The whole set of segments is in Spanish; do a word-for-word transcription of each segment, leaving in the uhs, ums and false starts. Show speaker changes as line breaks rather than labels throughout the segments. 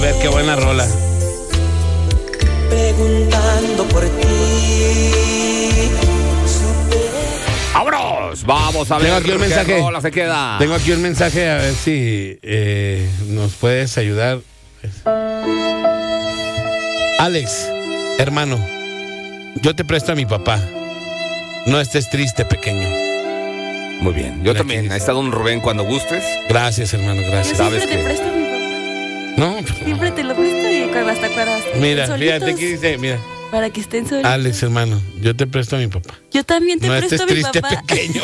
A ver, qué buena rola.
Preguntando por ti.
¡Vámonos! Vamos a ver.
Tengo aquí un mensaje.
Qué rola se queda.
Tengo aquí un mensaje, a ver si eh, nos puedes ayudar. Alex, hermano, yo te presto a mi papá. No estés triste, pequeño.
Muy bien. Yo
Mira,
también.
¿qué
Ahí está don Rubén cuando gustes.
Gracias, hermano, gracias.
Yo
¿Sabes
siempre te
qué?
presto a mi papá.
No, pues,
Siempre
no.
te lo presto y cuando hasta cuando estén
Mira,
solitos,
fíjate que dice, mira.
para que estén solitos.
Alex, hermano, yo te presto a mi papá.
Yo también te
No
presto
estés
a mi
triste,
papá.
pequeño.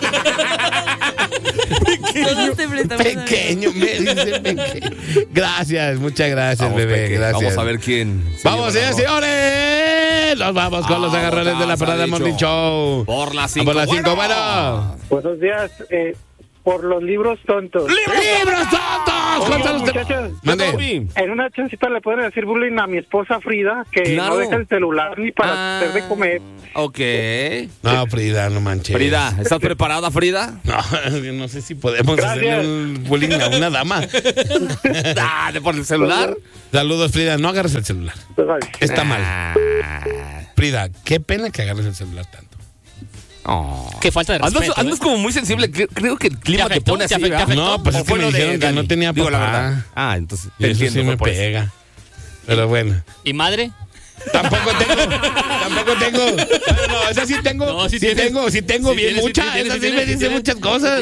Todos te prestamos a mi
Pequeño, me dice pequeño. Gracias, muchas gracias,
Vamos,
bebé,
Peque.
gracias.
Vamos a ver quién. se
Vamos,
lleva la
señores,
rola.
señores. Nos vamos con los
Vamos,
agarrones de la
ya se ha
parada
dicho.
Morning Show.
Por las cinco.
Por las cinco,
bueno.
bueno.
Buenos días, eh, por los libros tontos.
¡Libros tontos!
Oye,
Cuéntanos.
muchachos,
Mande.
en una chancita le pueden decir bullying a mi esposa Frida, que
Claro.
no deja el celular ni para
Ah,
hacer de comer.
Ok.
No, Frida, no manches.
Frida, ¿estás preparada, Frida?
No, no sé si podemos
Gracias.
hacerle un bullying a una dama.
Ah, ¿de por el celular?
Saludos, Frida. No agarres el celular. Está mal.
Ah.
Frida, qué pena que agarres el celular tanto.
Oh.
Qué falta de
Andas,
respeto.
andas
¿eh?
como muy sensible. Creo, creo que el clima
¿Te
te,
afectó?
pone
¿Te
así,
afectó?
¿verdad?
No, pues
¿O
es que
fue
me
lo de
dijeron que
Dani?
no tenía
Digo la
papá.
verdad. Ah, entonces.
Y eso
entiendo,
sí
fue
me
por eso.
pega. Pero bueno.
¿Y madre?
Tampoco tengo, tampoco tengo. Bueno, no, esa sí tengo,
No, sí
sí,
tienes.
tengo, sí tengo
Sí
bien
tienes, sí
mucha,
tienes,
esa
sí
sí me
tienes, sí
dice
tienes.
muchas cosas.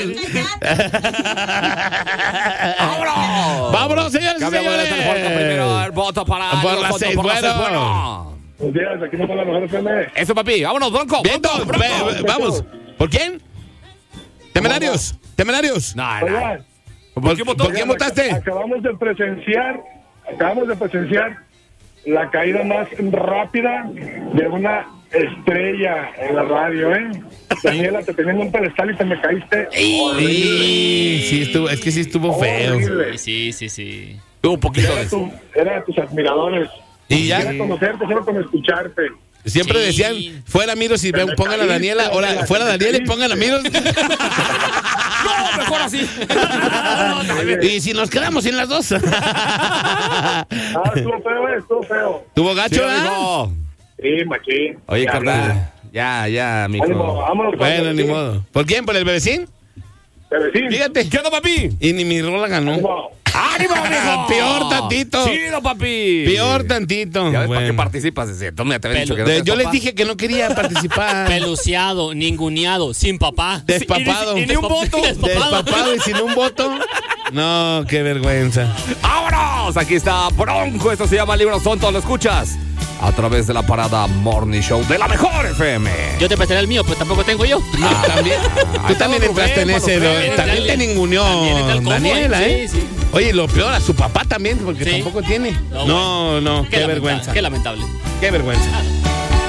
¡Vámonos!
Vámonos, señores,
Cambiamos de
señores.
teléfono primero. El voto para.
Por
el
las
voto
seis,
por las seis,
bueno.
Buenos días, aquí no la mejor F M.
Eso, papi. Vámonos, Bronco.
Viento,
Bronco, Bronco.
ve- ve- vamos. ¿Por quién? Temerarios, temerarios.
No, no.
Oigan,
¿Por qué votó?
¿Por quién votaste?
acabamos de presenciar, acabamos de presenciar la caída más rápida de una estrella en la radio, ¿eh? Daniela, te tenía en un pedestal y te me caíste.
Sí, sí estuvo, es que sí estuvo feo.
Horrible.
Sí, sí, sí.
Tuvo un poquito
Era,
de.
tu, era de tus admiradores.
Y ya.
Quisiera conocerte solo con escucharte.
Siempre
Sí.
decían, fuera Miros y ven, pongan a Daniela, ahora fuera Daniela y pongan a Miros.
No, mejor así.
Y si nos quedamos sin las dos.
Ah, estuvo feo, eh, estuvo feo.
¿Tuvo gacho,
Sí,
¿verdad?
amigo.
Sí, machín.
Oye,
Ya,
carnal. Ya, ya,
Ánimo,
mijo.
vámonos. con
Bueno,
el
ni
vecino.
modo. ¿Por quién? ¿Por el bebecín?
El vecino.
Fíjate.
¿Qué onda, papi?
Y ni mi rola ganó.
Ánimo.
¡Ánimo, mijo!
Peor tantito.
Chido, papi.
Peor tantito.
Ya ves para qué
Bueno.
participas. Es cierto, me te había dicho que no
De-
tienes
yo les
papá.
dije que no quería participar.
Peluciado, ninguneado, sin papá.
Despapado.
Sí, y ni- y ni un voto. Despapado.
Despapado y sin un voto. No, qué vergüenza.
¡Vámonos! Aquí está Bronco. Esto se llama Libros Tontos. ¿Lo escuchas? A través de la parada Morning Show de la mejor F M.
Yo te prestaré el mío, pero tampoco tengo yo.
No, también. Tú también
Rubén,
entraste en ese.
Rubén,
lo-
Rubén,
También
dale.
te ninguneó
También entra el combo,
Daniela,
¿eh?
¿eh?
Sí, sí.
Oye, lo peor, a su papá también, porque
Sí.
tampoco tiene.
No,
No, no, qué,
lamenta-
vergüenza.
Qué lamentable.
Qué vergüenza.